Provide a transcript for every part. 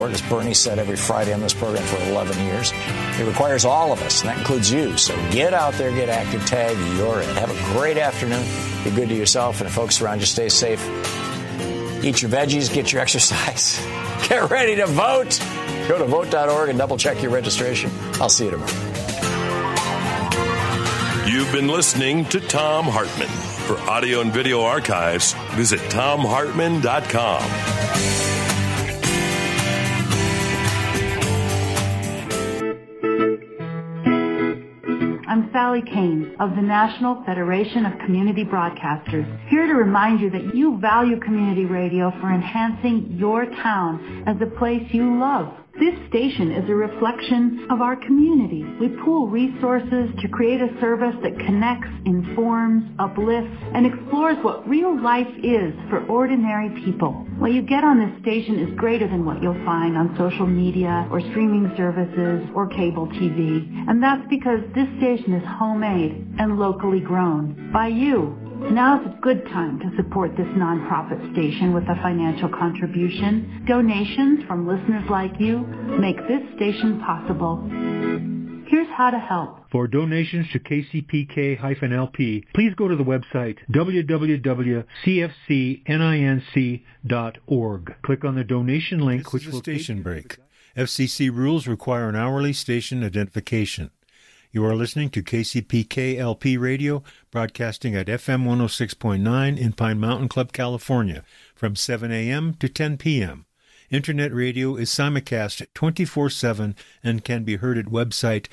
as Bernie said every Friday on this program for 11 years. It requires all of us, and that includes you. So get out there, get active, tag, you're in. Have a great afternoon. Be good to yourself and the folks around you. Stay safe. Eat your veggies, get your exercise. Get ready to vote. Go to vote.org and double check your registration. I'll see you tomorrow. You've been listening to Thom Hartmann. For audio and video archives, visit thomhartmann.com. I'm Sally Kane of the National Federation of Community Broadcasters, here to remind you that you value community radio for enhancing your town as a place you love. This station is a reflection of our community. We pool resources to create a service that connects, informs, uplifts, and explores what real life is for ordinary people. What you get on this station is greater than what you'll find on social media or streaming services or cable TV. And that's because this station is homemade and locally grown by you. Now's a good time to support this nonprofit station with a financial contribution. Donations from listeners like you make this station possible. Here's how to help. For donations to KCPK-LP, please go to the website www.cfcninc.org. Click on the donation link, which will station break. FCC rules require an hourly station identification. You are listening to KCPK-LP Radio, broadcasting at FM 106.9 in Pine Mountain Club, California, from 7 a.m. to 10 p.m. Internet radio is simulcast 24/7 and can be heard at website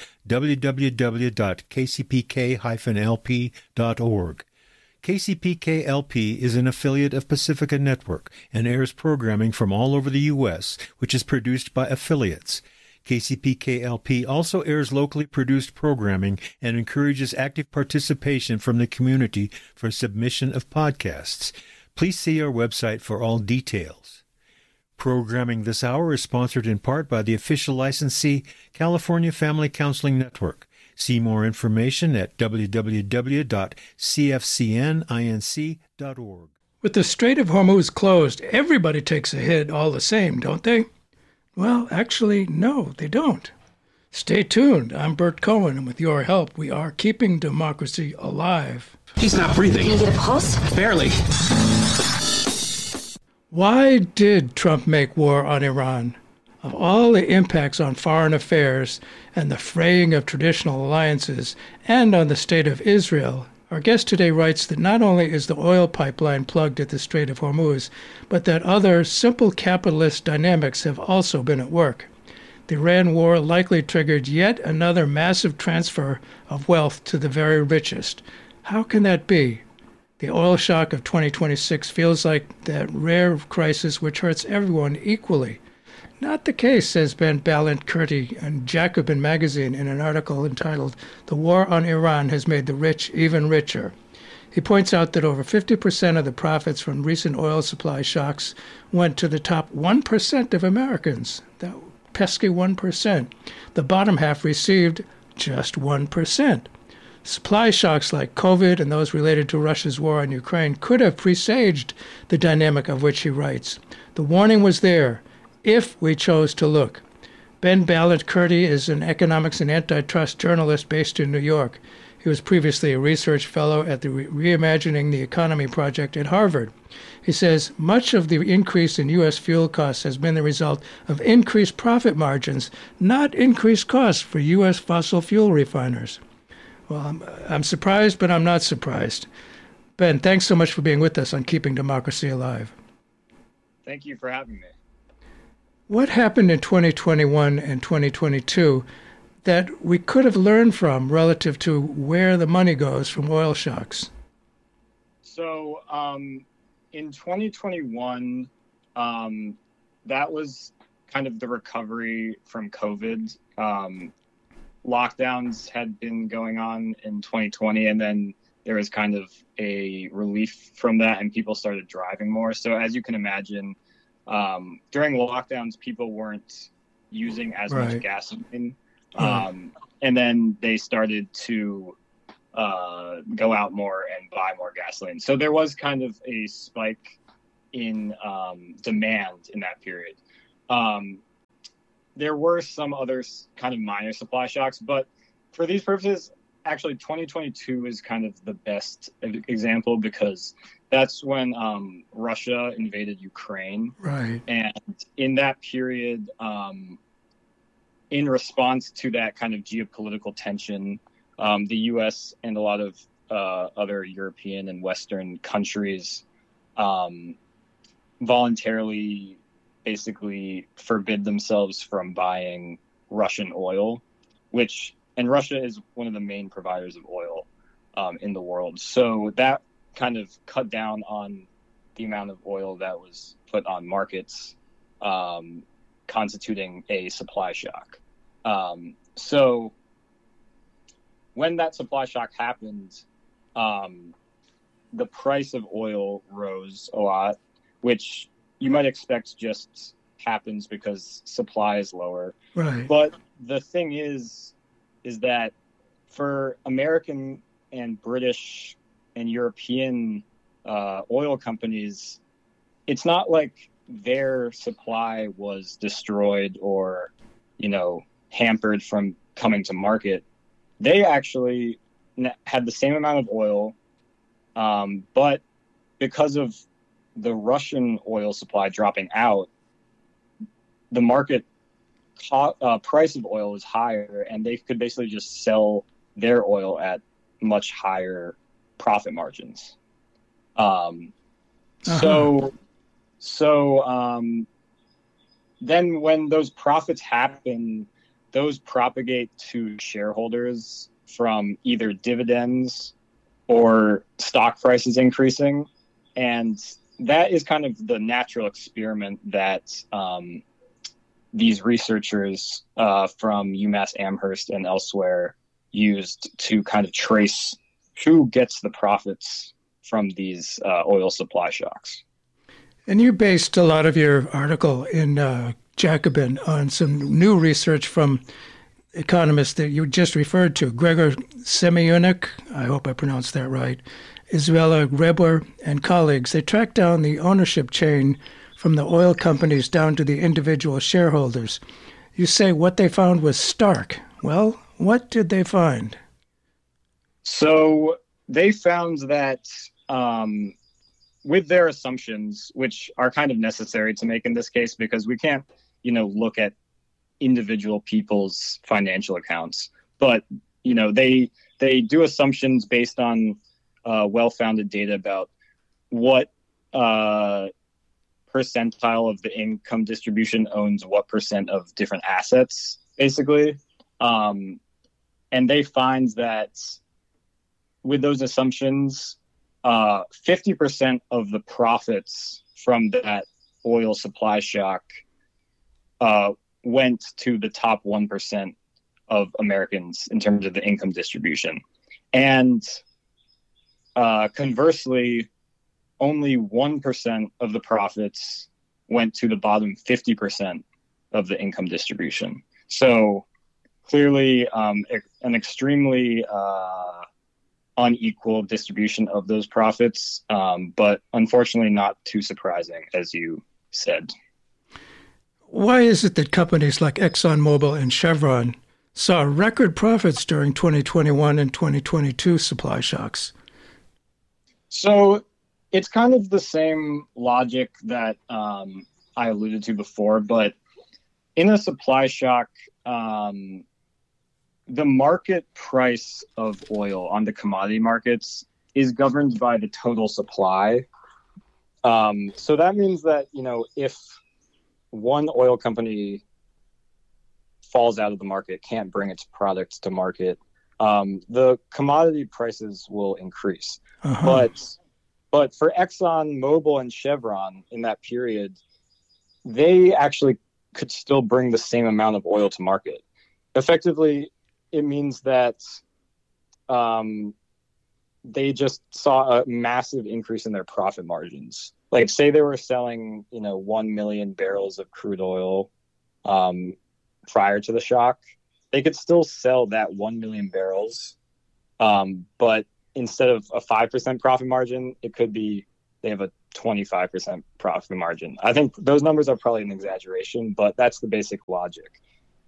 www.kcpk-lp.org. KCPK-LP is an affiliate of Pacifica Network and airs programming from all over the U.S., which is produced by affiliates. KCPK-LP also airs locally produced programming and encourages active participation from the community for submission of podcasts. Please see our website for all details. Programming this hour is sponsored in part by the official licensee, California Family Counseling Network. See more information at www.cfcninc.org. With the Strait of Hormuz closed, everybody takes a hit all the same, don't they? Well, actually, no, they don't. Stay tuned. I'm Bert Cohen, and with your help, we are keeping democracy alive. He's not breathing. Can you get a pulse? Barely. Why did Trump make war on Iran? Of all the impacts on foreign affairs and the fraying of traditional alliances and on the state of Israel, our guest today writes that not only is the oil pipeline plugged at the Strait of Hormuz, but that other simple capitalist dynamics have also been at work. The Iran war likely triggered yet another massive transfer of wealth to the very richest. How can that be? The oil shock of 2026 feels like that rare crisis which hurts everyone equally. Not the case, says Ben Balint-Curti in Jacobin magazine in an article entitled "The War on Iran Has Made the Rich Even Richer." He points out that over 50% of the profits from recent oil supply shocks went to the top 1% of Americans. That pesky 1%. The bottom half received just 1%. Supply shocks like COVID and those related to Russia's war on Ukraine could have presaged the dynamic of which he writes. The warning was there, if we chose to look. Ben Balint-Curti is an economics and antitrust journalist based in New York. He was previously a research fellow at the Reimagining the Economy project at Harvard. He says much of the increase in U.S. fuel costs has been the result of increased profit margins, not increased costs for U.S. fossil fuel refiners. Well, I'm surprised, but I'm not surprised. Ben, thanks so much for being with us on Keeping Democracy Alive. Thank you for having me. What happened in 2021 and 2022 that we could have learned from relative to where the money goes from oil shocks? So in 2021, that was kind of the recovery from COVID. Lockdowns had been going on in 2020, and then there was kind of a relief from that, and people started driving more. So as you can imagine, during lockdowns, people weren't using as much gasoline. And then they started to go out more and buy more gasoline. So there was kind of a spike in demand in that period. there were some other kind of minor supply shocks, but for these purposes, actually 2022 is kind of the best example because that's when Russia invaded Ukraine. Right. And in that period, in response to that kind of geopolitical tension, the U.S. and a lot of other European and Western countries voluntarily basically forbid themselves from buying Russian oil, and Russia is one of the main providers of oil in the world. So that kind of cut down on the amount of oil that was put on markets, constituting a supply shock. So when that supply shock happened, the price of oil rose a lot, which you might expect just happens because supply is lower. Right. But the thing is that for American and British and European oil companies, it's not like their supply was destroyed or, hampered from coming to market. They actually had the same amount of oil, but because of the Russian oil supply dropping out, the market price of oil is higher, and they could basically just sell their oil at much higher profit margins. So then when those profits happen, those propagate to shareholders from either dividends or stock prices increasing. And that is kind of the natural experiment that these researchers from UMass Amherst and elsewhere used to kind of trace who gets the profits from these oil supply shocks. And you based a lot of your article in Jacobin on some new research from economists that you just referred to, Gregor Semyonik, I hope I pronounced that right, Izraela Grebor and colleagues. They tracked down the ownership chain from the oil companies down to the individual shareholders. You say what they found was stark. Well, what did they find? So they found that with their assumptions, which are kind of necessary to make in this case, because we can't, look at individual people's financial accounts, but, they do assumptions based on well-founded data about what percentile of the income distribution owns what percent of different assets, basically. And they find that with those assumptions, 50% of the profits from that oil supply shock went to the top 1% of Americans in terms of the income distribution. And conversely, only 1% of the profits went to the bottom 50% of the income distribution. So clearly an extremely unequal distribution of those profits, but unfortunately not too surprising, as you said. Why is it that companies like ExxonMobil and Chevron saw record profits during 2021 and 2022 supply shocks? So it's kind of the same logic that I alluded to before, but in a supply shock, the market price of oil on the commodity markets is governed by the total supply. So that means that, if one oil company falls out of the market, can't bring its products to market, the commodity prices will increase. Uh-huh. But for Exxon, Mobil, and Chevron in that period, they actually could still bring the same amount of oil to market. Effectively, it means that they just saw a massive increase in their profit margins. Like, say they were selling, 1 million barrels of crude oil prior to the shock, they could still sell that 1 million barrels, but instead of a 5% profit margin, it could be they have a 25% profit margin. I think those numbers are probably an exaggeration, but that's the basic logic.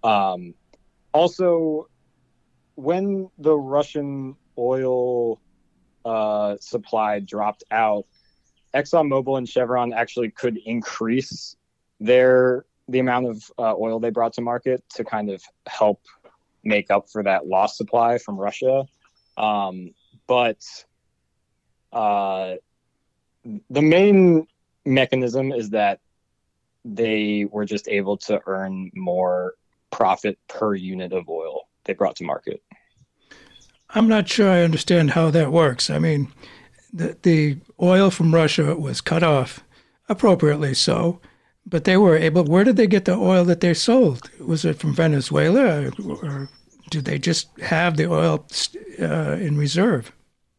Also, when the Russian oil supply dropped out, ExxonMobil and Chevron actually could increase the amount of oil they brought to market to kind of help make up for that lost supply from Russia. But the main mechanism is that they were just able to earn more profit per unit of oil they brought to market. I'm not sure I understand how that works. I mean, the oil from Russia was cut off, appropriately so, but they were able. Where did they get the oil that they sold? Was it from Venezuela, or did they just have the oil in reserve?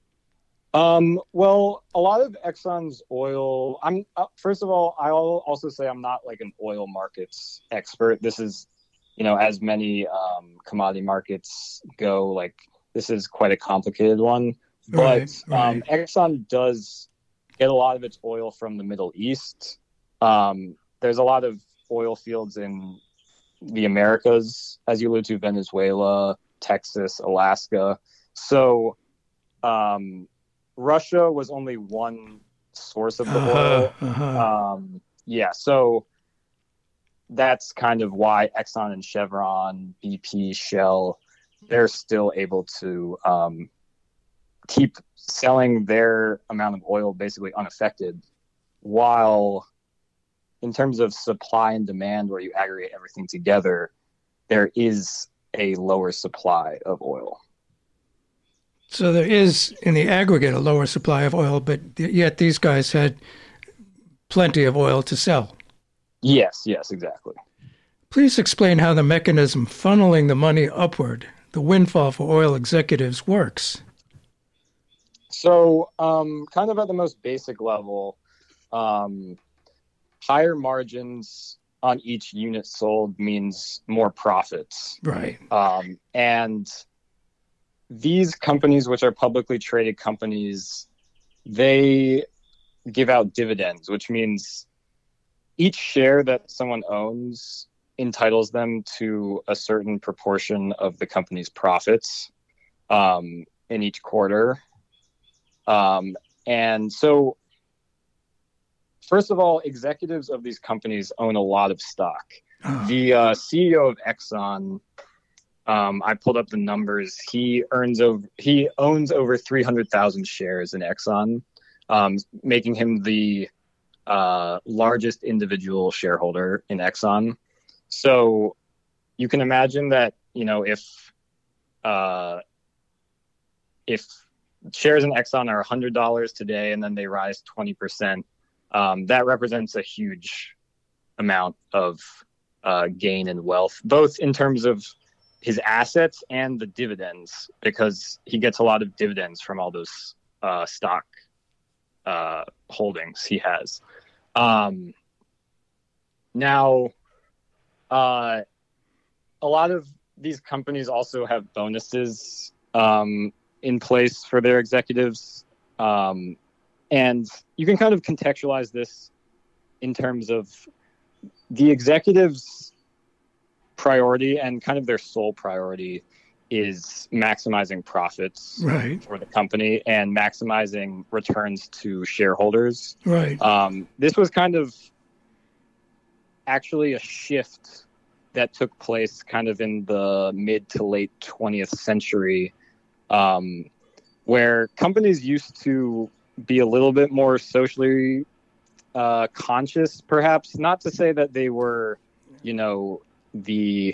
Well, a lot of Exxon's oil. First of all, I'll also say I'm not like an oil markets expert. This is, as many commodity markets go, like this is quite a complicated one. But right. Exxon does get a lot of its oil from the Middle East. There's a lot of oil fields in the Americas, as you allude to, Venezuela, Texas, Alaska. So Russia was only one source of the oil. So that's kind of why Exxon and Chevron, BP, Shell, they're still able to keep selling their amount of oil basically unaffected, while in terms of supply and demand, where you aggregate everything together, there is a lower supply of oil. So there is, in the aggregate, a lower supply of oil, but yet these guys had plenty of oil to sell. Yes, exactly. Please explain how the mechanism funneling the money upward, the windfall for oil executives, works. So kind of at the most basic level, higher margins on each unit sold means more profits. Right. And these companies, which are publicly traded companies, they give out dividends, which means each share that someone owns entitles them to a certain proportion of the company's profits in each quarter. And so, first of all, executives of these companies own a lot of stock. The CEO of Exxon, I pulled up the numbers. He owns over 300,000 shares in Exxon, making him the largest individual shareholder in Exxon. So you can imagine that, if shares in Exxon are $100 today and then they rise 20%, that represents a huge amount of gain and wealth, both in terms of his assets and the dividends, because he gets a lot of dividends from all those stock holdings he has. Now, a lot of these companies also have bonuses in place for their executives. And you can kind of contextualize this in terms of the executives' priority, and kind of their sole priority is maximizing profits for the company and maximizing returns to shareholders. Right. This was kind of actually a shift that took place kind of in the mid to late 20th century, where companies used to be a little bit more socially conscious, perhaps. Not to say that they were, the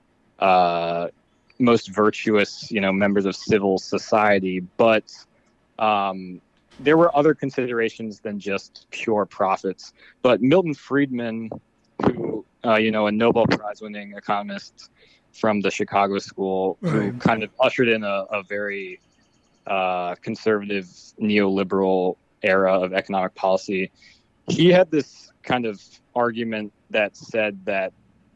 most virtuous, members of civil society, but there were other considerations than just pure profits. But Milton Friedman, who, a Nobel Prize-winning economist from the Chicago School, who kind of ushered in a very conservative neoliberal era of economic policy, he had this kind of argument that said that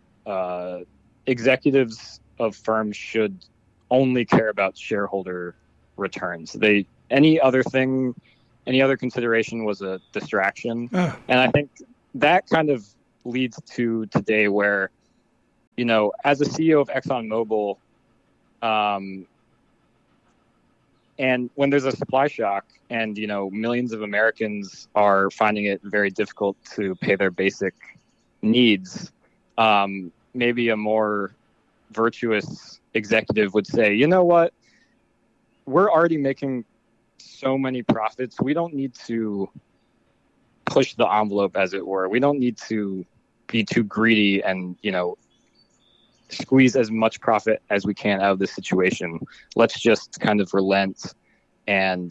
executives of firms should only care about shareholder returns. Any other thing any other consideration was a distraction. Oh. And I think that kind of leads to today where, you know, as a CEO of ExxonMobil, and when there's a supply shock and, you know, millions of Americans are finding it very difficult to pay their basic needs, maybe a more virtuous executive would say, you know what, we're already making so many profits. We don't need to push the envelope, as it were. We don't need to be too greedy and, you know, squeeze as much profit as we can out of this situation. Let's just kind of relent and,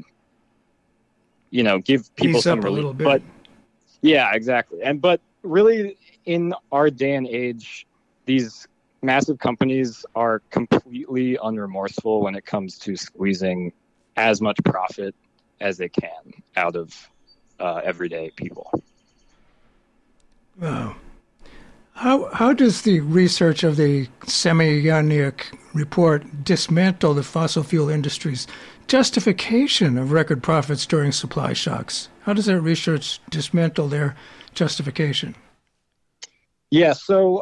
you know, give people some relief. A little bit. But yeah, exactly. But really, in our day and age, these massive companies are completely unremorseful when it comes to squeezing as much profit as they can out of everyday people. Wow. How does the research of the Semyonyak report dismantle the fossil fuel industry's justification of record profits during supply shocks? How does that research dismantle their justification? Yeah, so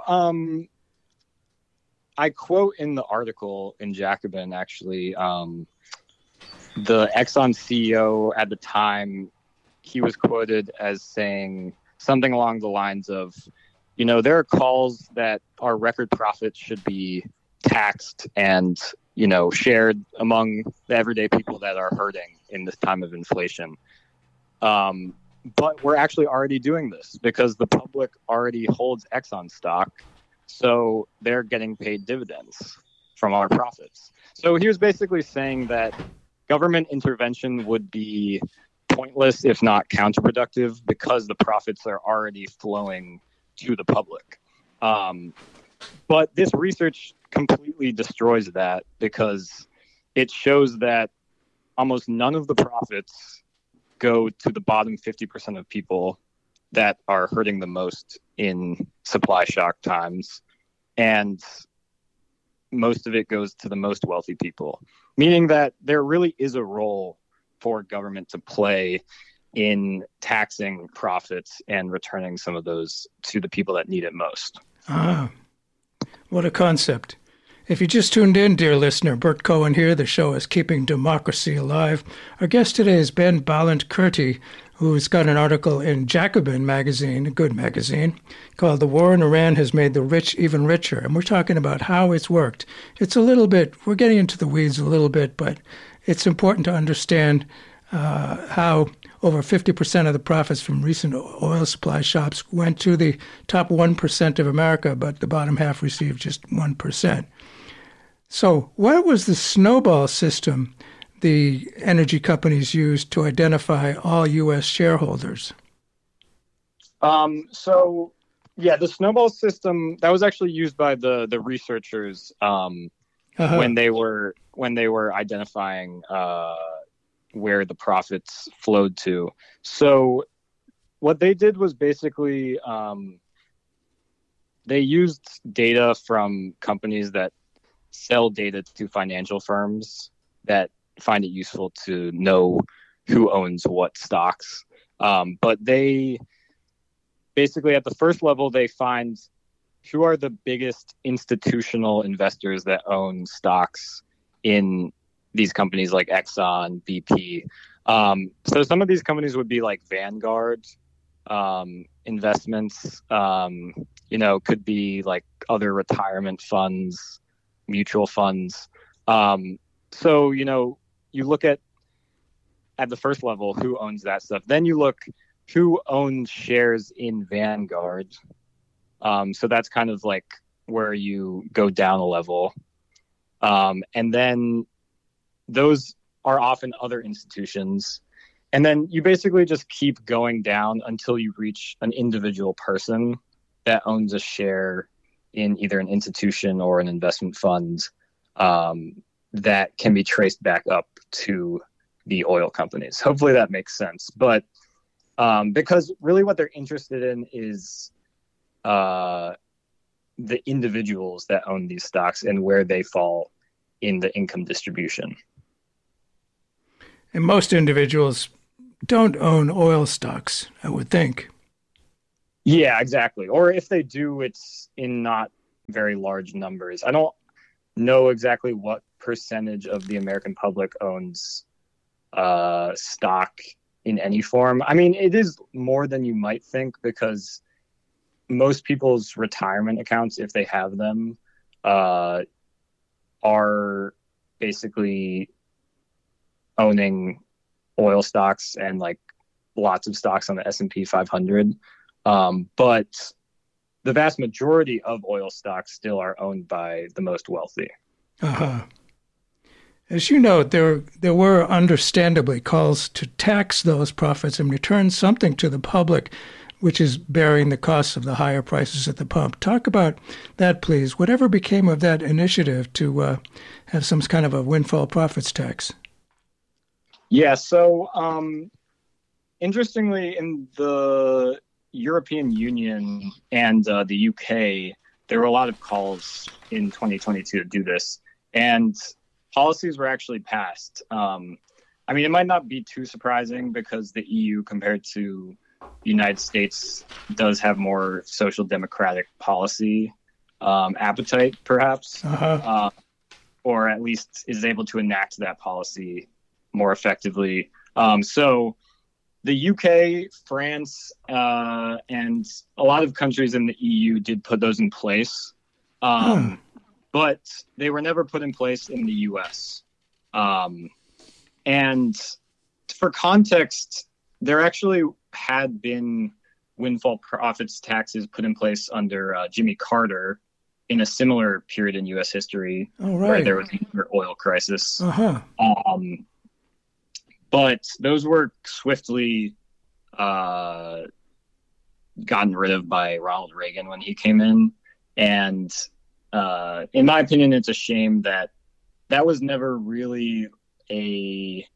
I quote in the article in Jacobin, actually, the Exxon CEO at the time, he was quoted as saying something along the lines of, you know, there are calls that our record profits should be taxed and, you know, shared among the everyday people that are hurting in this time of inflation. But we're actually already doing this because the public already holds Exxon stock. So they're getting paid dividends from our profits. So he was basically saying that government intervention would be pointless, if not counterproductive, because the profits are already flowing to the public. But this research completely destroys that because it shows that almost none of the profits go to the bottom 50% of people that are hurting the most in supply shock times. And most of it goes to the most wealthy people, meaning that there really is a role for government to play in taxing profits and returning some of those to the people that need it most. Ah, what a concept. If you just tuned in, dear listener, Bert Cohen here. The show is Keeping Democracy Alive. Our guest today is Ben Balint-Curti, who's got an article in Jacobin magazine, a good magazine, called The War in Iran Has Made the Rich Even Richer. And we're talking about how it's worked. It's a little bit, we're getting into the weeds a little bit, but it's important to understand how over 50% of the profits from recent oil supply shocks went to the top 1% of America, but the bottom half received just 1%. So what was the snowball system the energy companies used to identify all U.S. shareholders? So, yeah, the snowball system, that was actually used by the researchers when they were identifying where the profits flowed to. So what they did was basically they used data from companies that sell data to financial firms that find it useful to know who owns what stocks. But they basically, at the first level, they find who are the biggest institutional investors that own stocks in these companies like Exxon, BP. So some of these companies would be like Vanguard investments, could be like other retirement funds, mutual funds. So, you look at the first level, who owns that stuff. Then you look who owns shares in Vanguard. So that's kind of like where you go down a level. And then those are often other institutions. And then you basically just keep going down until you reach an individual person that owns a share in either an institution or an investment fund that can be traced back up to the oil companies. Hopefully that makes sense. But because really what they're interested in is the individuals that own these stocks and where they fall in the income distribution. And most individuals don't own oil stocks, I would think. Yeah, exactly. Or if they do, it's in not very large numbers. I don't know exactly what percentage of the American public owns stock in any form. I mean, it is more than you might think, because most people's retirement accounts, if they have them, are basically owning oil stocks and like lots of stocks on the S&P 500. But the vast majority of oil stocks still are owned by the most wealthy. As you know, there were understandably calls to tax those profits and return something to the public, which is bearing the costs of the higher prices at the pump. Talk about that, please. Whatever became of that initiative to have some kind of a windfall profits tax? Yeah, so interestingly, in the European Union and the UK, there were a lot of calls in 2022 to do this, and policies were actually passed. I mean, it might not be too surprising because the EU, compared to the United States, does have more social democratic policy appetite, perhaps, or at least is able to enact that policy more effectively. So the UK, France, and a lot of countries in the EU did put those in place, but they were never put in place in the US. And for context, there actually had been windfall profits taxes put in place under Jimmy Carter in a similar period in U.S. history, where there was an oil crisis. But those were swiftly gotten rid of by Ronald Reagan when he came in. And in my opinion, it's a shame that that was never really a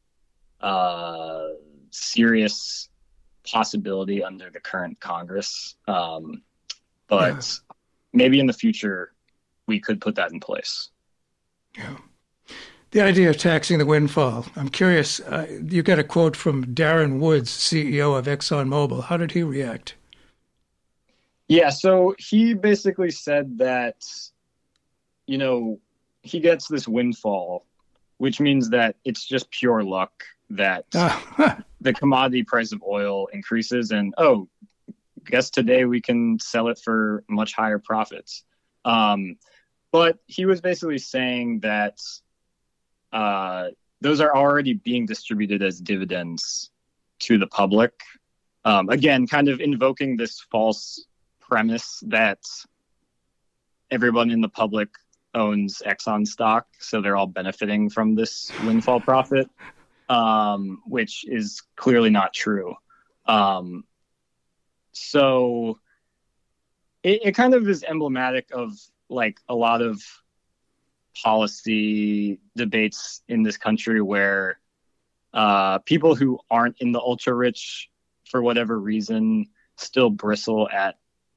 serious possibility under the current Congress. But maybe in the future, we could put that in place. Yeah. The idea of taxing the windfall. I'm curious, you got a quote from Darren Woods, CEO of ExxonMobil. How did he react? Yeah, so he basically said that, you know, he gets this windfall, which means that it's just pure luck that the commodity price of oil increases, and guess today we can sell it for much higher profits. But he was basically saying that those are already being distributed as dividends to the public. Again, kind of invoking this false premise that everyone in the public owns Exxon stock, so they're all benefiting from this windfall profit, which is clearly not true. So it kind of is emblematic of like a lot of policy debates in this country where people who aren't in the ultra rich, for whatever reason, still bristle at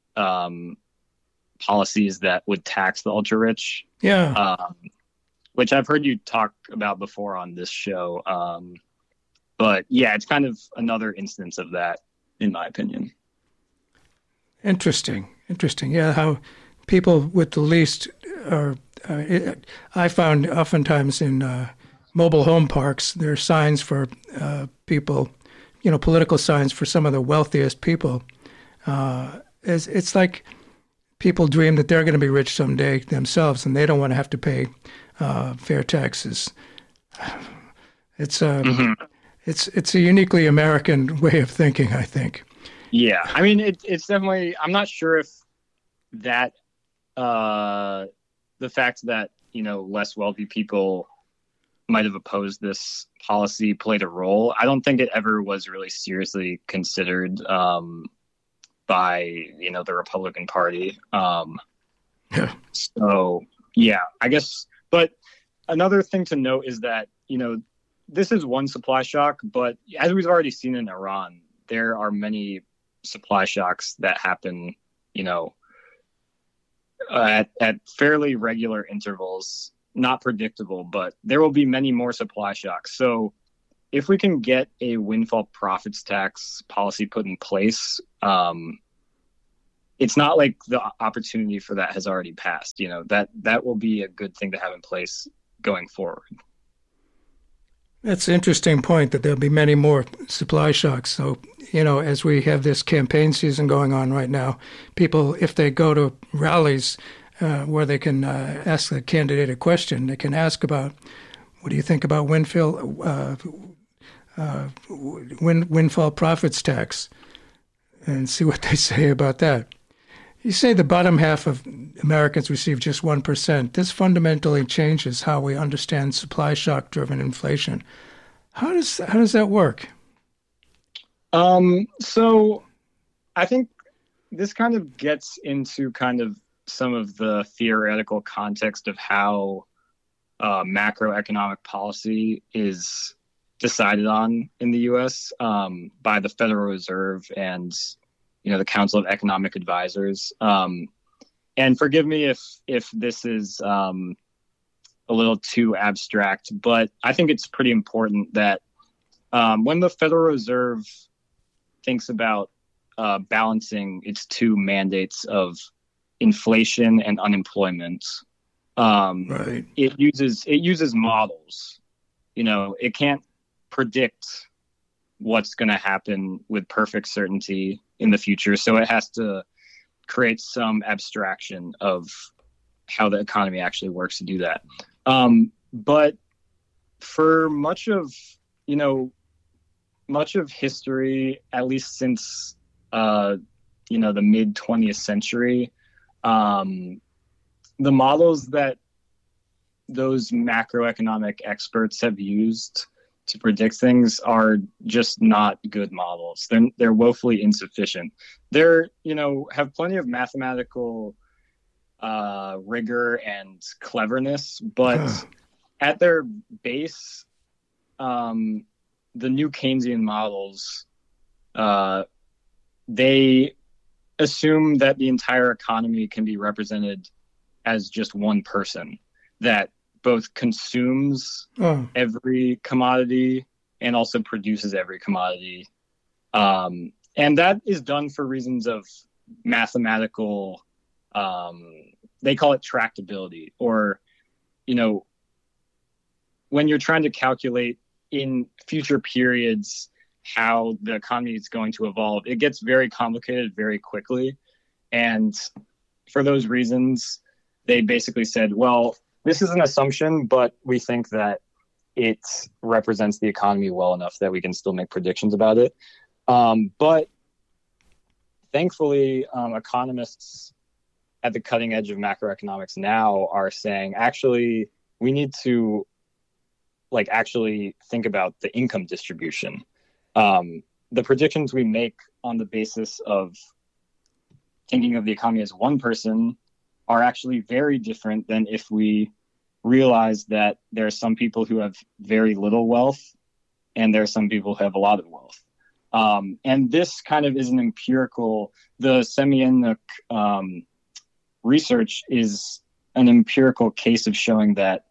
policies that would tax the ultra rich. Yeah. Which I've heard you talk about before on this show. But yeah, it's kind of another instance of that, in my opinion. Interesting. Yeah, how people with the least are. I found oftentimes in mobile home parks, there are signs for people, political signs for some of the wealthiest people. It's like people dream that they're going to be rich someday themselves, and they don't want to have to pay fair taxes. It's a uniquely American way of thinking, I think. Yeah, I mean, it's definitely. I'm not sure if that the fact that less wealthy people might have opposed this policy played a role. I don't think it ever was really seriously considered by the Republican Party. So yeah, I guess. But another thing to note is that this is one supply shock, but as we've already seen in Iran, there are many supply shocks that happen, at fairly regular intervals, not predictable, but there will be many more supply shocks. So if we can get a windfall profits tax policy put in place, it's not like the opportunity for that has already passed. That will be a good thing to have in place going forward. That's an interesting point, that there'll be many more supply shocks. So, as we have this campaign season going on right now, people, if they go to rallies where they can ask the candidate a question, they can ask about, what do you think about windfall profits tax, and see what they say about that. You say the bottom half of Americans receive just 1%. This fundamentally changes how we understand supply shock-driven inflation. How does that work? So I think this kind of gets into kind of some of the theoretical context of how macroeconomic policy is decided on in the U.S. By the Federal Reserve and the Council of Economic Advisors. And forgive me if this is a little too abstract, but I think it's pretty important that when the Federal Reserve thinks about balancing its two mandates of inflation and unemployment, right, it uses models. It can't predict what's going to happen with perfect certainty in the future. So it has to create some abstraction of how the economy actually works to do that. But for much of history, at least since, the mid 20th century, the models that those macroeconomic experts have used to predict things are just not good models. They're woefully insufficient. They're, have plenty of mathematical rigor and cleverness, but at their base, the new Keynesian models, they assume that the entire economy can be represented as just one person that both consumes every commodity and also produces every commodity. And that is done for reasons of mathematical, they call it tractability, or, when you're trying to calculate in future periods how the economy is going to evolve, it gets very complicated very quickly. And for those reasons, they basically said, well, this is an assumption, but we think that it represents the economy well enough that we can still make predictions about it. But thankfully, economists at the cutting edge of macroeconomics now are saying, actually, we need to actually think about the income distribution. The predictions we make on the basis of thinking of the economy as one person are actually very different than if we realize that there are some people who have very little wealth and there are some people who have a lot of wealth. And this kind of is an empirical, the Semyonuk research is an empirical case of showing that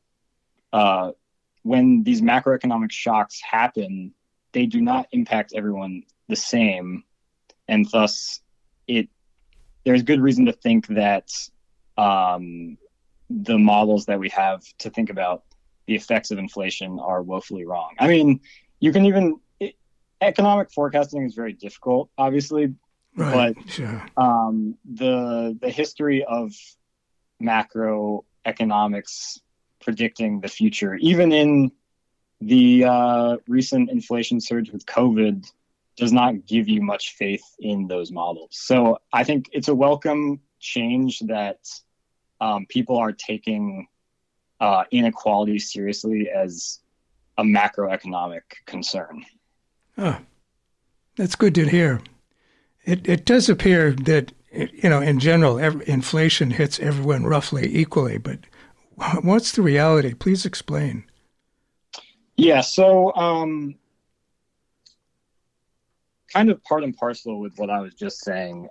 when these macroeconomic shocks happen, they do not impact everyone the same. And thus, there's good reason to think that the models that we have to think about the effects of inflation are woefully wrong. I mean, economic forecasting is very difficult, obviously, right, but sure. The history of macroeconomics predicting the future, even in the recent inflation surge with COVID, does not give you much faith in those models. So I think it's a welcome change that people are taking inequality seriously as a macroeconomic concern. Oh, that's good to hear. It does appear that, in general, inflation hits everyone roughly equally, but what's the reality? Please explain. Yeah, so kind of part and parcel with what I was just saying.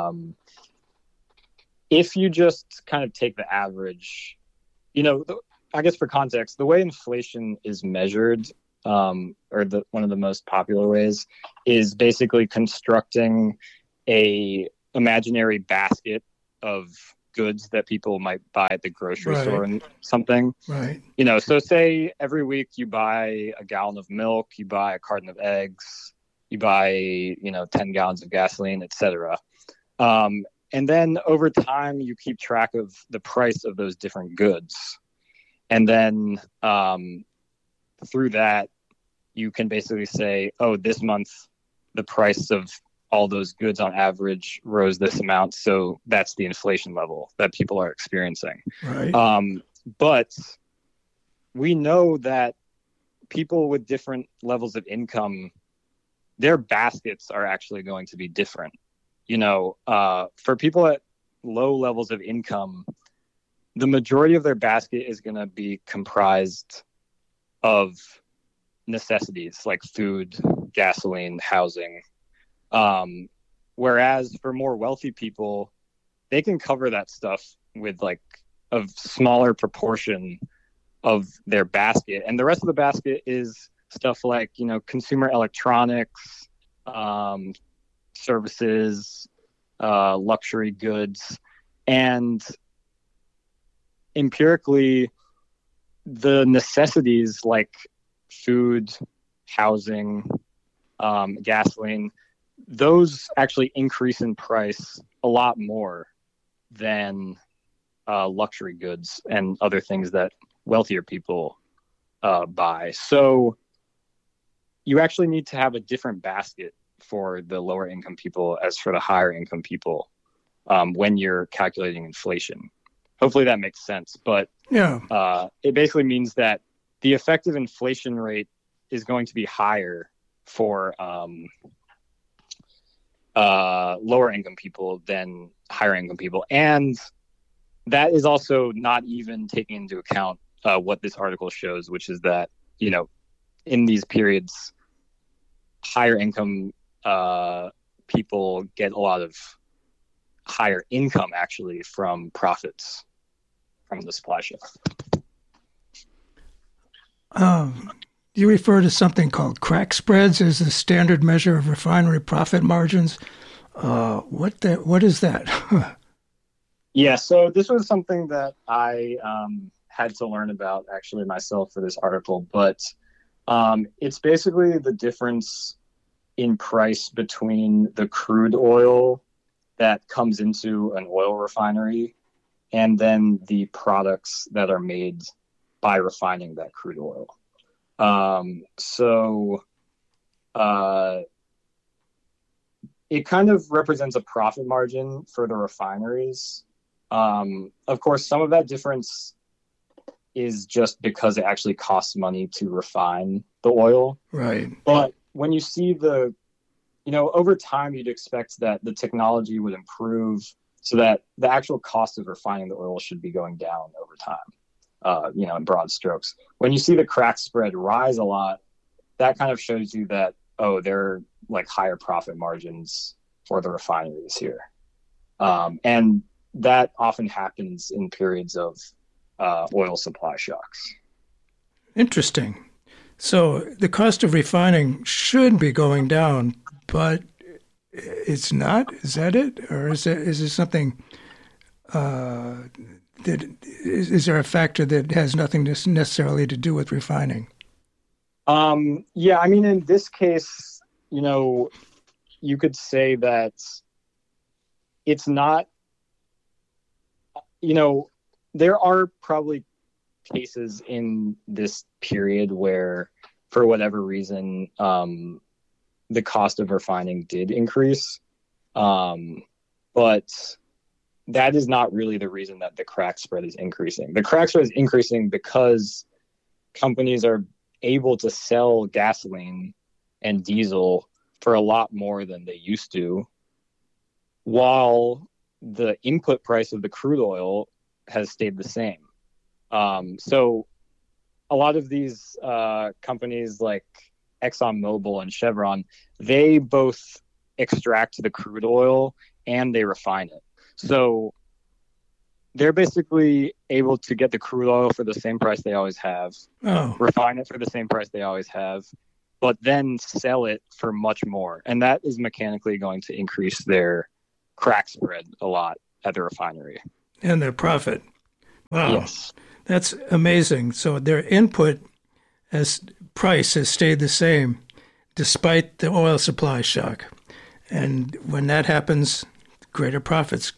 If you just kind of take the average, I guess for context, the way inflation is measured one of the most popular ways, is basically constructing a imaginary basket of goods that people might buy at the grocery store and something. Right. So say every week you buy a gallon of milk, you buy a carton of eggs, you buy, 10 gallons of gasoline, etc. And then over time, you keep track of the price of those different goods. And then through that, you can basically say, oh, this month, the price of all those goods on average rose this amount. So that's the inflation level that people are experiencing. Right. But we know that people with different levels of income, their baskets are actually going to be different. For people at low levels of income, the majority of their basket is going to be comprised of necessities like food, gasoline, housing. Whereas for more wealthy people, they can cover that stuff with like a smaller proportion of their basket. And the rest of the basket is stuff like, consumer electronics, services, luxury goods. And empirically, the necessities like food, housing, gasoline, those actually increase in price a lot more than luxury goods and other things that wealthier people buy. So you actually need to have a different basket for the lower income people as for the higher income people when you're calculating inflation. Hopefully that makes sense. But it basically means that the effective inflation rate is going to be higher for lower income people than higher income people. And that is also not even taking into account what this article shows, which is that, in these periods, higher income people get a lot of higher income actually from profits from the supply shock. You refer to something called crack spreads as the standard measure of refinery profit margins. What is that? Yeah, so this was something that I had to learn about actually myself for this article, but it's basically the difference in price between the crude oil that comes into an oil refinery and then the products that are made by refining that crude oil. It kind of represents a profit margin for the refineries. Of course, some of that difference is just because it actually costs money to refine the oil. Right. But when you see over time, you'd expect that the technology would improve so that the actual cost of refining the oil should be going down over time, in broad strokes. When you see the crack spread rise a lot, that kind of shows you that, there are like higher profit margins for the refineries here. And that often happens in periods of oil supply shocks. Interesting. So the cost of refining should be going down, but it's not? Is that it? Or is there something, is there a factor that has nothing necessarily to do with refining? Yeah, I mean, in this case, you could say that it's not, there are probably cases in this period where, for whatever reason, the cost of refining did increase. But that is not really the reason that the crack spread is increasing. The crack spread is increasing because companies are able to sell gasoline and diesel for a lot more than they used to, while the input price of the crude oil has stayed the same. So a lot of these companies like ExxonMobil and Chevron, they both extract the crude oil and they refine it. So they're basically able to get the crude oil for the same price they always have, refine it for the same price they always have, but then sell it for much more. And that is mechanically going to increase their crack spread a lot at the refinery. And their profit. Wow. Yes. That's amazing. So their input as price has stayed the same despite the oil supply shock. And when that happens, greater profits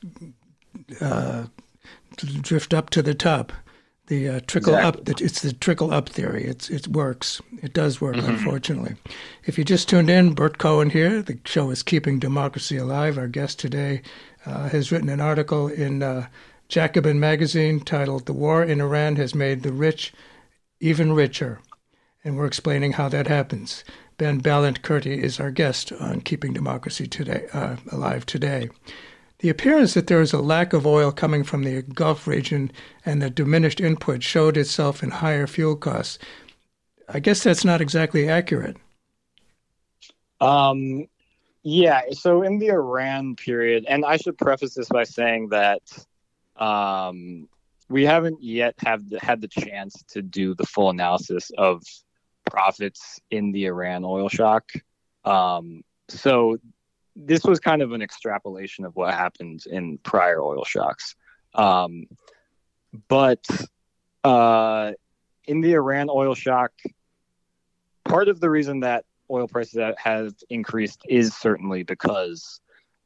drift up to the top. The trickle up, it's the trickle up theory. It works. It does work, unfortunately. If you just tuned in, Bert Cohen here. The show is Keeping Democracy Alive. Our guest today has written an article in Jacobin magazine titled "The War in Iran Has Made the Rich Even Richer." And we're explaining how that happens. Ben Balint-Curti is our guest on Keeping Democracy Alive today. The appearance that there is a lack of oil coming from the Gulf region and the diminished input showed itself in higher fuel costs. I guess that's not exactly accurate. Yeah, so in the Iran period, and I should preface this by saying that we haven't yet had the chance to do the full analysis of profits in the Iran oil shock. So this was kind of an extrapolation of what happened in prior oil shocks. But in the Iran oil shock, part of the reason that oil prices have increased is certainly because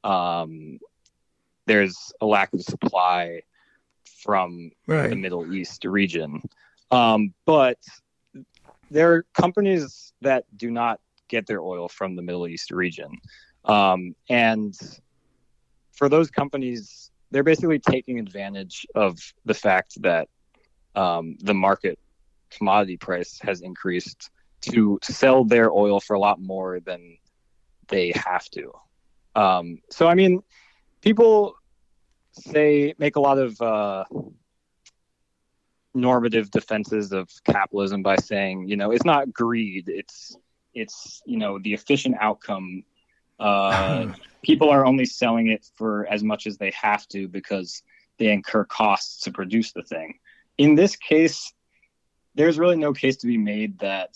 there's a lack of supply from the Middle East region. But there are companies that do not get their oil from the Middle East region. And for those companies, they're basically taking advantage of the fact that the market commodity price has increased to sell their oil for a lot more than they have to. So, I mean, people make a lot of normative defenses of capitalism by saying, it's not greed, it's the efficient outcome. People are only selling it for as much as they have to because they incur costs to produce the thing. In this case, there's really no case to be made that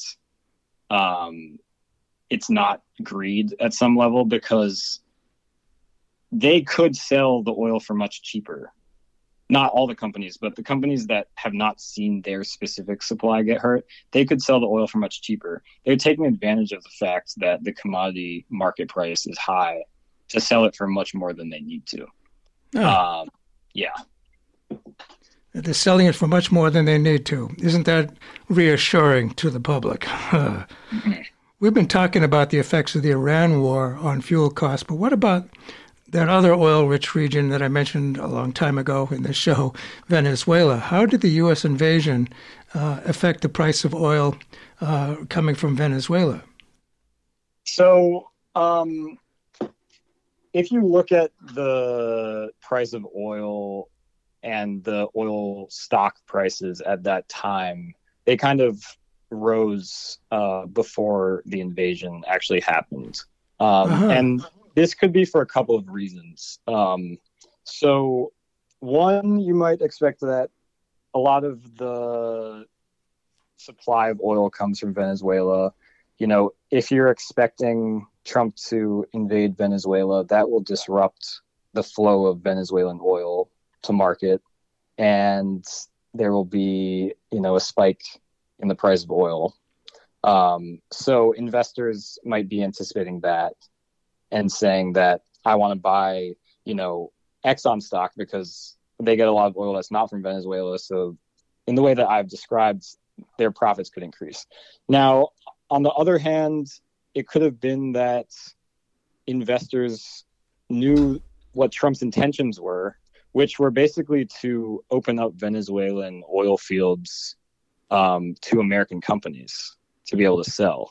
it's not greed at some level, because they could sell the oil for much cheaper. Not all the companies, but the companies that have not seen their specific supply get hurt, they could sell the oil for much cheaper. They're taking advantage of the fact that the commodity market price is high to sell it for much more than they need to. Yeah. They're selling it for much more than they need to. Isn't that reassuring to the public? We've been talking about the effects of the Iran war on fuel costs, but what about that other oil-rich region that I mentioned a long time ago in this show, Venezuela? How did the U.S. invasion affect the price of oil coming from Venezuela? So if you look at the price of oil and the oil stock prices at that time, they kind of rose before the invasion actually happened. And this could be for a couple of reasons. So one, you might expect that a lot of the supply of oil comes from Venezuela. If you're expecting Trump to invade Venezuela, that will disrupt the flow of Venezuelan oil to market. And there will be, a spike in the price of oil. So investors might be anticipating that and saying that I want to buy, Exxon stock because they get a lot of oil that's not from Venezuela. So in the way that I've described, their profits could increase. Now, on the other hand, it could have been that investors knew what Trump's intentions were, which were basically to open up Venezuelan oil fields to American companies to be able to sell.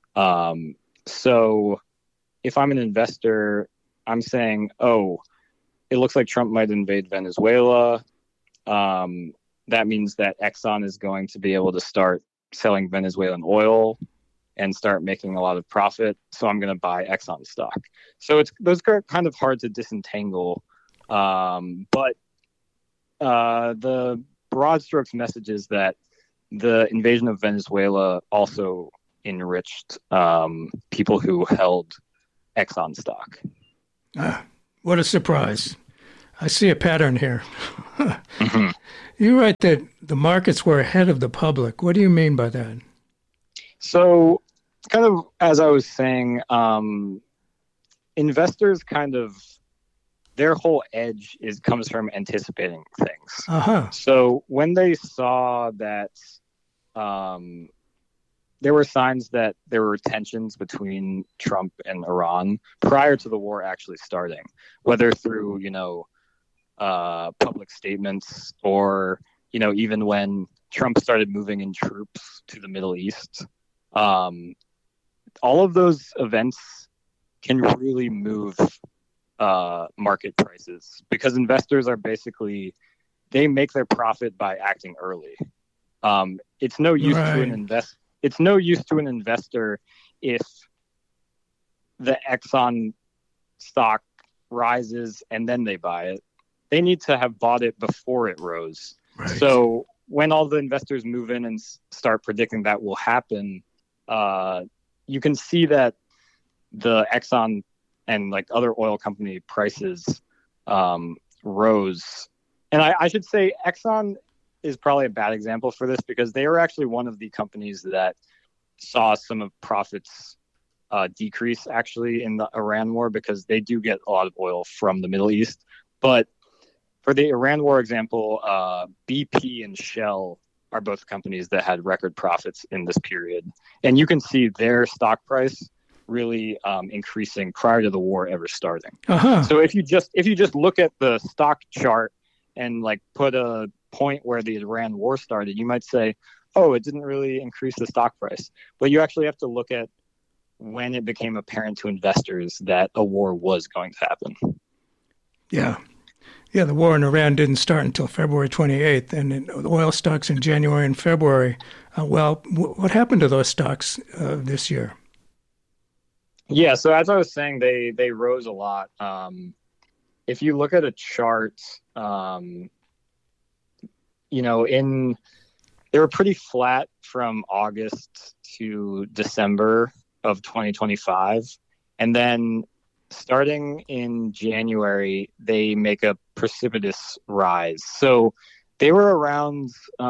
So if I'm an investor, I'm saying, it looks like Trump might invade Venezuela. That means that Exxon is going to be able to start selling Venezuelan oil and start making a lot of profit. So I'm going to buy Exxon stock. So those are kind of hard to disentangle. But The broad strokes message is that the invasion of Venezuela also enriched people who held Exxon stock. What a surprise. I see a pattern here. Mm-hmm. You write that the markets were ahead of the public. What do you mean by that? So, kind of as I was saying, investors their whole edge comes from anticipating things. Uh-huh. So when they saw that there were signs that there were tensions between Trump and Iran prior to the war actually starting, whether through, public statements or, even when Trump started moving in troops to the Middle East, all of those events can really move market prices because investors are they make their profit by acting early. It's no use to an investor if the Exxon stock rises and then they buy it. They need to have bought it before it rose. Right. So when all the investors move in and start predicting that will happen, you can see that the Exxon and other oil company prices rose. And I should say Exxon is probably a bad example for this because they were actually one of the companies that saw some of profits decrease actually in the Iran war because they do get a lot of oil from the Middle East. But for the Iran war example, BP and Shell are both companies that had record profits in this period. And you can see their stock price really increasing prior to the war ever starting. Uh-huh. So if you just look at the stock chart and put a point where the Iran war started, you might say, oh, it didn't really increase the stock price. But you actually have to look at when it became apparent to investors that a war was going to happen. Yeah. Yeah, the war in Iran didn't start until February 28th, and the oil stocks in January and February. What happened to those stocks this year? Yeah, so as I was saying, they rose a lot. If you look at a chart, they were pretty flat from August to December of 2025. And then starting in January, they make a precipitous rise. So they were around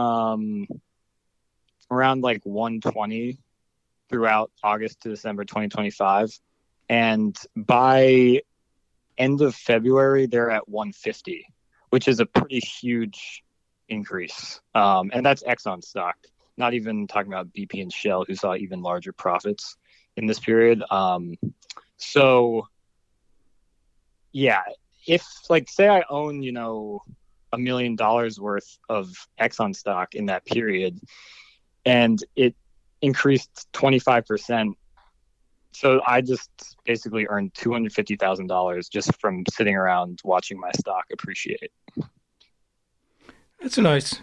120 throughout August to December 2025. And by end of February, they're at 150, which is a pretty huge increase. And that's Exxon stock, not even talking about BP and Shell, who saw even larger profits in this period. So yeah, if say I own, $1 million worth of Exxon stock in that period and it increased 25%. So I just basically earned $250,000 just from sitting around watching my stock appreciate. That's nice.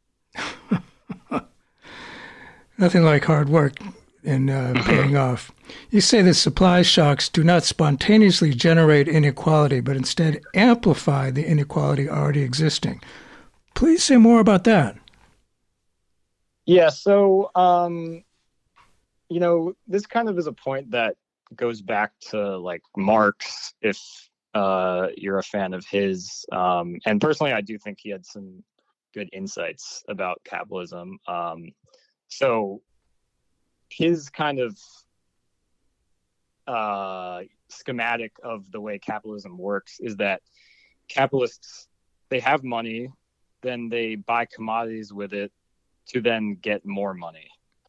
Nothing like hard work and paying off. You say that supply shocks do not spontaneously generate inequality, but instead amplify the inequality already existing. Please say more about that. Yeah, so, this kind of is a point that goes back to Marx, if you're a fan of his. And personally, I do think he had some good insights about capitalism. So his kind of schematic of the way capitalism works is that capitalists, they have money, then they buy commodities with it to then get more money.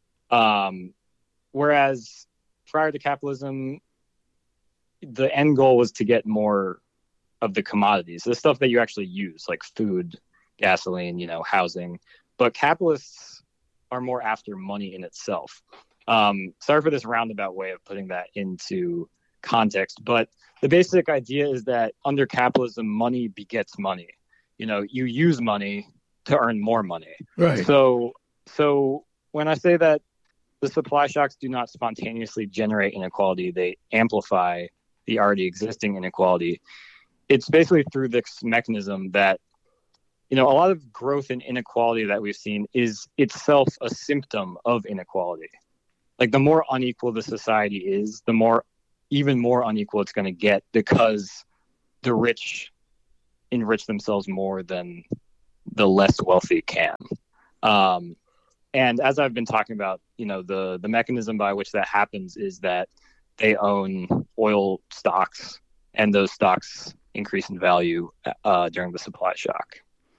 Whereas prior to capitalism, the end goal was to get more of the commodities, the stuff that you actually use, like food, gasoline, housing. But capitalists are more after money in itself. Sorry for this roundabout way of putting that into context, but the basic idea is that under capitalism, money begets money. You use money to earn more money. Right. So when I say that the supply shocks do not spontaneously generate inequality, they amplify the already existing inequality. It's basically through this mechanism that a lot of growth and inequality that we've seen is itself a symptom of inequality. Like the more unequal the society is, even more unequal it's going to get because the rich enrich themselves more than the less wealthy can. And as I've been talking about, the mechanism by which that happens is that they own oil stocks, and those stocks increase in value during the supply shock.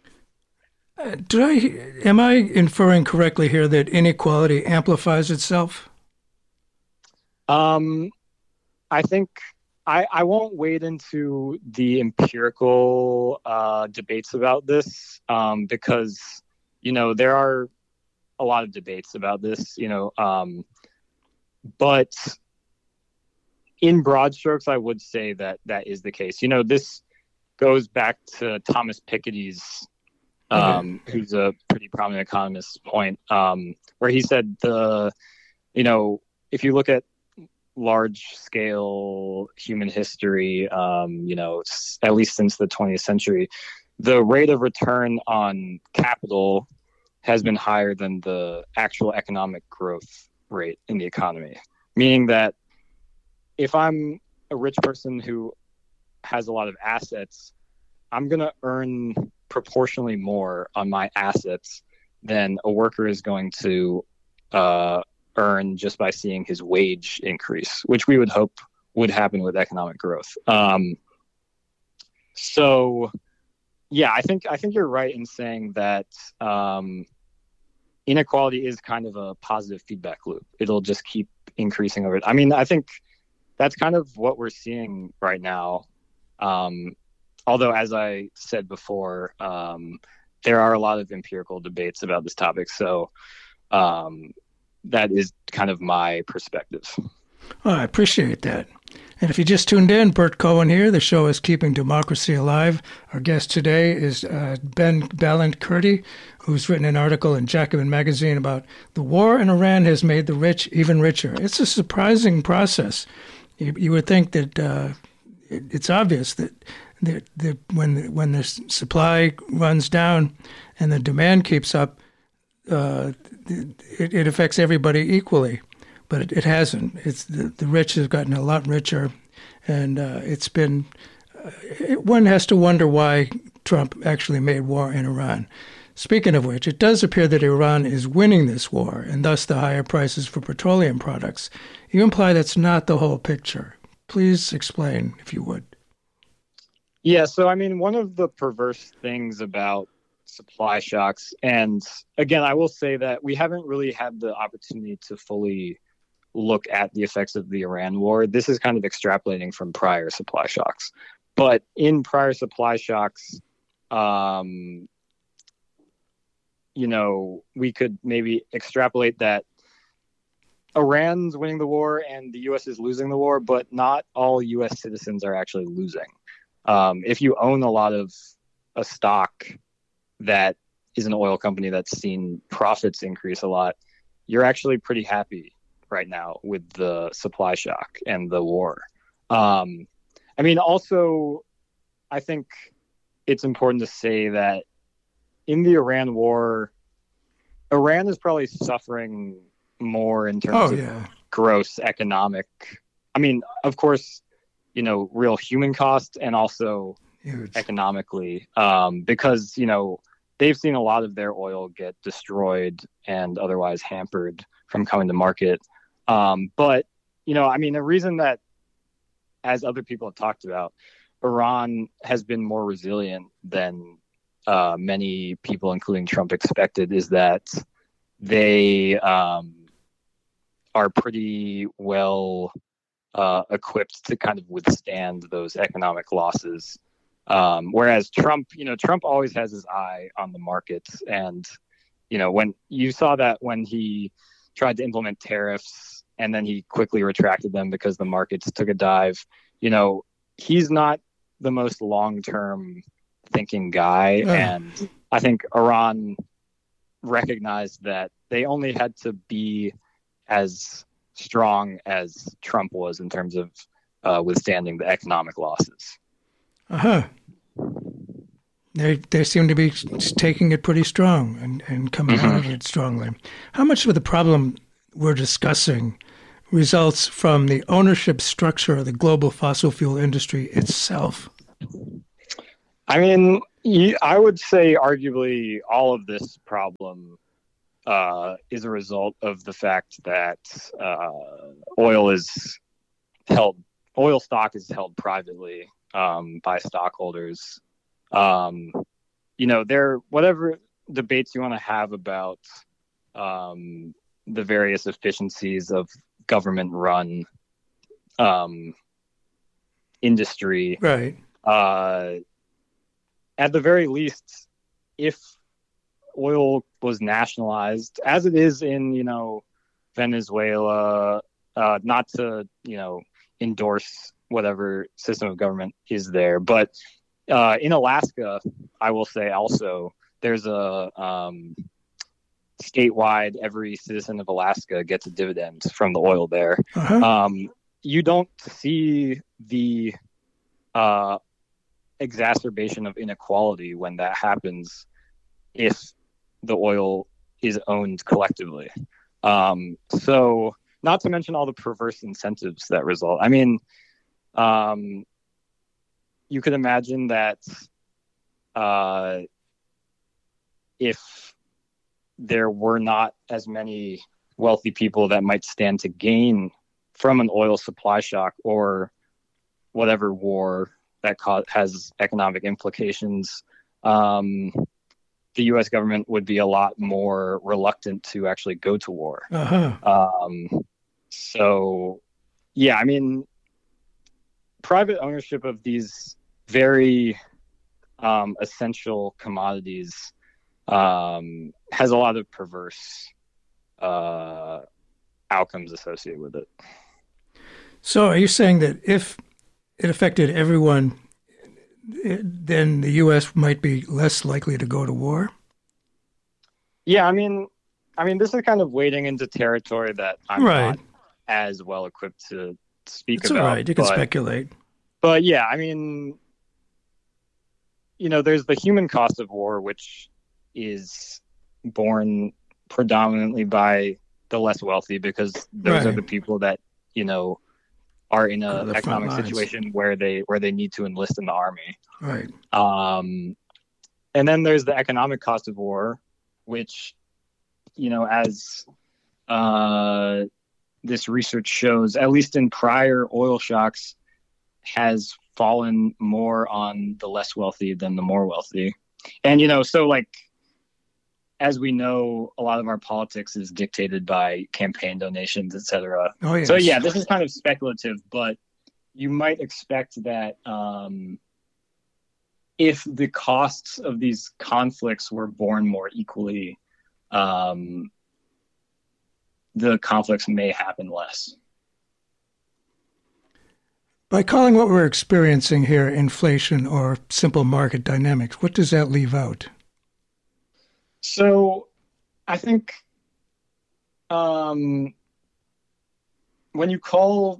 Am I inferring correctly here that inequality amplifies itself? I think I won't wade into the empirical debates about this because, there are a lot of debates about this, but in broad strokes, I would say that is the case. This goes back to Thomas Piketty's, who's a pretty prominent economist, point, where he said if you look at large scale human history, at least since the 20th century, the rate of return on capital has been higher than the actual economic growth rate in the economy. Meaning that if I'm a rich person who has a lot of assets, I'm going to earn proportionally more on my assets than a worker is going to earn just by seeing his wage increase, which we would hope would happen with economic growth. So, yeah, I think you're right in saying that inequality is kind of a positive feedback loop. It'll just keep increasing over it. I mean, I think that's kind of what we're seeing right now. Although, as I said before, there are a lot of empirical debates about this topic. So that is kind of my perspective. Oh, I appreciate that. And if you just tuned in, Bert Cohen here. The show is Keeping Democracy Alive. Our guest today is Ben Balint-Curti, who's written an article in Jacobin Magazine about the war in Iran has made the rich even richer. It's a surprising process. You would think that it's obvious that when the supply runs down and the demand keeps up, it affects everybody equally. But it hasn't. It's the rich have gotten a lot richer, and it's been. One has to wonder why Trump actually made war in Iran. Speaking of which, it does appear that Iran is winning this war, and thus the higher prices for petroleum products. You imply that's not the whole picture. Please explain, if you would. Yeah, so I mean, one of the perverse things about supply shocks, and again, I will say that we haven't really had the opportunity to fully look at the effects of the Iran war. This is kind of extrapolating from prior supply shocks. But in prior supply shocks, we could maybe extrapolate that Iran's winning the war and the U.S. is losing the war, but not all U.S. citizens are actually losing. If you own a lot of a stock that is an oil company that's seen profits increase a lot, you're actually pretty happy right now with the supply shock and the war. Also, I think it's important to say that in the Iran war, Iran is probably suffering more in terms of gross economic. I mean, of course, real human cost and also economically, because, they've seen a lot of their oil get destroyed and otherwise hampered from coming to market. But, the reason that, as other people have talked about, Iran has been more resilient than many people, including Trump, expected is that they are pretty well equipped to kind of withstand those economic losses. Whereas Trump always has his eye on the markets. And, when you saw that when he tried to implement tariffs and then he quickly retracted them because the markets took a dive, he's not the most long-term thinking guy. And I think Iran recognized that they only had to be as strong as Trump was in terms of withstanding the economic losses. They seem to be taking it pretty strong and coming out of it strongly. How much of the problem we're discussing results from the ownership structure of the global fossil fuel industry itself? I mean, I would say arguably all of this problem is a result of the fact that oil stock is held privately by stockholders. Whatever debates you want to have about the various efficiencies of government-run industry, right? At the very least, if oil was nationalized, as it is in Venezuela, not to endorse whatever system of government is there, but in Alaska, I will say also there's a statewide, every citizen of Alaska gets a dividend from the oil there. You don't see the exacerbation of inequality when that happens if the oil is owned collectively. So not to mention all the perverse incentives that result. I mean, you could imagine that if there were not as many wealthy people that might stand to gain from an oil supply shock or whatever war that has economic implications, the U.S. government would be a lot more reluctant to actually go to war. So, yeah, I mean, private ownership of these very essential commodities has a lot of perverse outcomes associated with it. So are you saying that if it affected everyone, then the U.S. might be less likely to go to war? Yeah, I mean, this is kind of wading into territory that I'm not as well equipped to speak about. That's all right. You can speculate. But yeah, I mean, there's the human cost of war, which is borne predominantly by the less wealthy, because those are the people that, are in an economic situation where they need to enlist in the army. Right. And then there's the economic cost of war, which, as this research shows, at least in prior oil shocks, has fallen more on the less wealthy than the more wealthy. And, so like, as we know, a lot of our politics is dictated by campaign donations, et cetera. Oh, yes. So, yeah, this is kind of speculative, but you might expect that if the costs of these conflicts were borne more equally, the conflicts may happen less. By calling what we're experiencing here inflation or simple market dynamics, what does that leave out? So I think when you call,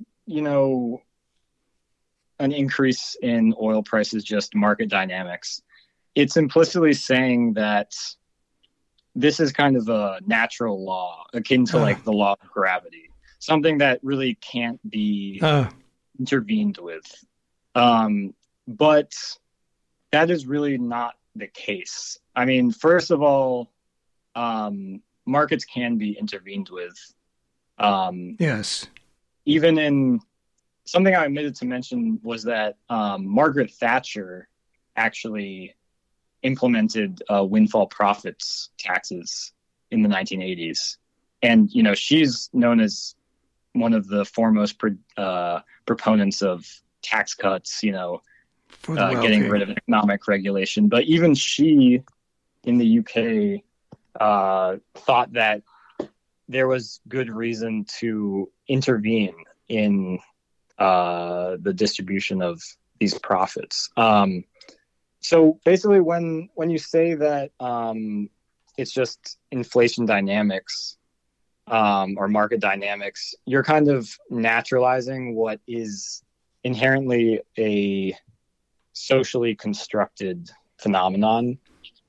an increase in oil prices just market dynamics, it's implicitly saying that this is kind of a natural law akin to like the law of gravity, something that really can't be intervened with. But that is really not the case. I mean, first of all, markets can be intervened with. Yes. Even in something I omitted to mention was that Margaret Thatcher actually implemented windfall profits taxes in the 1980s. And, she's known as one of the foremost proponents of tax cuts, getting rid of economic regulation. But even she in the UK thought that there was good reason to intervene in the distribution of these profits. So basically when you say that it's just inflation dynamics or market dynamics, you're kind of naturalizing what is inherently a socially constructed phenomenon.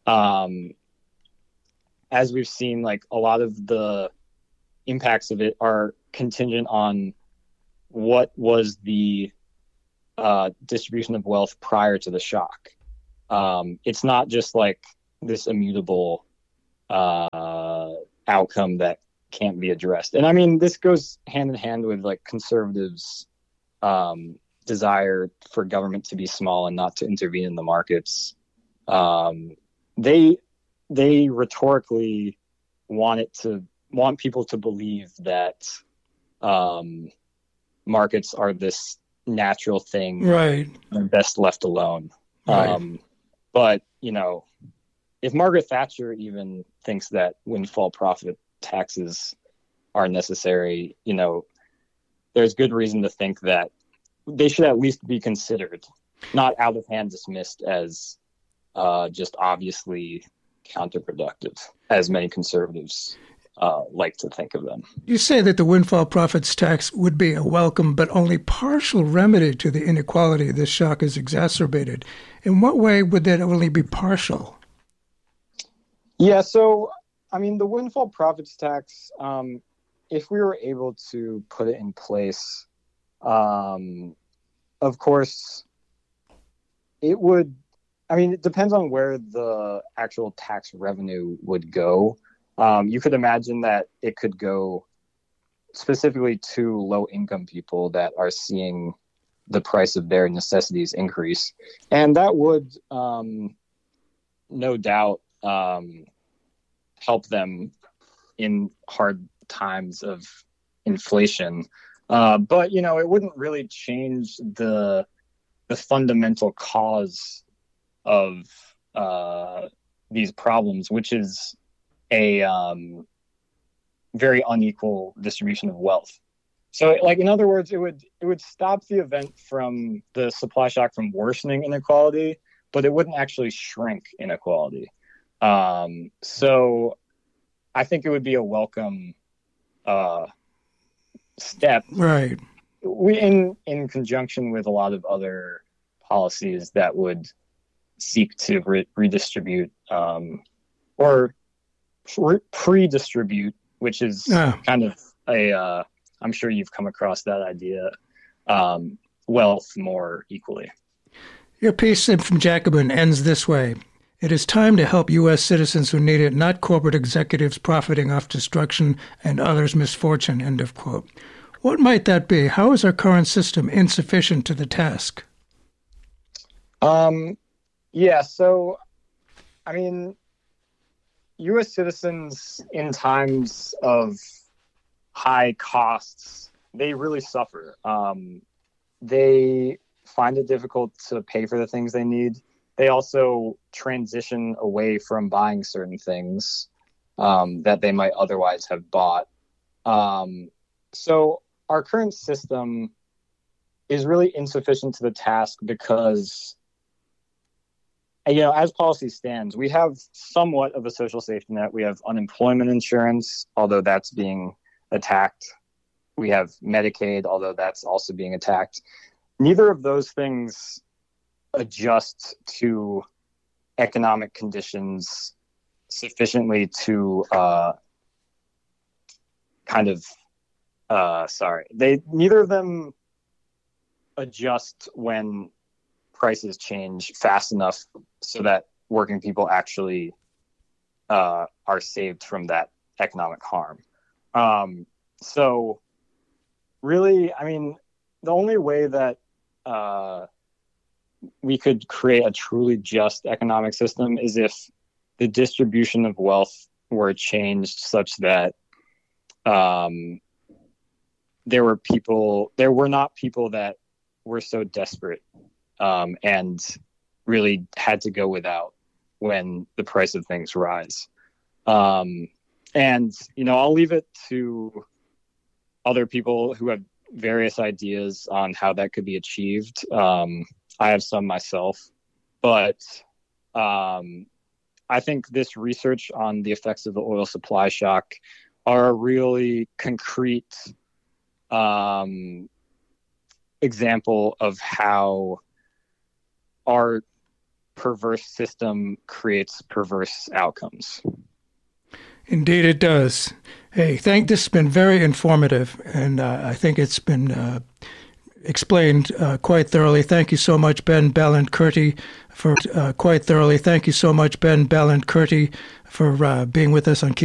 As we've seen, like a lot of the impacts of it are contingent on what was the distribution of wealth prior to the shock. It's not just like this immutable outcome that can't be addressed. And I mean, this goes hand in hand with like conservatives' desire for government to be small and not to intervene in the markets. They rhetorically want people to believe that markets are this natural thing, right, and best left alone. Right. But you know, if Margaret Thatcher even thinks that windfall profit taxes are necessary, you know, there's good reason to think that they should at least be considered, not out of hand dismissed as just obviously counterproductive, as many conservatives like to think of them. You say that the windfall profits tax would be a welcome but only partial remedy to the inequality this shock has exacerbated. In what way would that only be partial? Yeah, so, I mean, the windfall profits tax, if we were able to put it in place, of course, it would, I mean, it depends on where the actual tax revenue would go. You could imagine that it could go specifically to low-income people that are seeing the price of their necessities increase. And that would, no doubt, help them in hard times of inflation. But, you know, it wouldn't really change the fundamental cause of these problems, which is a very unequal distribution of wealth. So, like, in other words, it would stop the event from the supply shock from worsening inequality, but it wouldn't actually shrink inequality. So I think it would be a welcome step. Right. We in conjunction with a lot of other policies that would seek to redistribute or pre-distribute, which is kind of a I'm sure you've come across that idea, wealth more equally. Your piece from Jacobin ends this way. It is time to help U.S. citizens who need it, not corporate executives profiting off destruction and others' misfortune, end of quote. What might that be? How is our current system insufficient to the task? Yeah, so, I mean, U.S. citizens in times of high costs, they really suffer. They find it difficult to pay for the things they need. They also transition away from buying certain things that they might otherwise have bought. So our current system is really insufficient to the task because, you know, as policy stands, we have somewhat of a social safety net. We have unemployment insurance, although that's being attacked. We have Medicaid, although that's also being attacked. Neither of those things adjust to economic conditions sufficiently to neither of them adjust when prices change fast enough so that working people actually are saved from that economic harm. So really, I mean, the only way that we could create a truly just economic system is if the distribution of wealth were changed such that there were not people that were so desperate and really had to go without when the price of things rise. And, you know, I'll leave it to other people who have various ideas on how that could be achieved. I have some myself, but I think this research on the effects of the oil supply shock are a really concrete example of how our perverse system creates perverse outcomes. Indeed, it does. Hey, this has been very informative, and I think it's been explained quite thoroughly. Thank you so much, Ben Ballant-Curti, for being with us on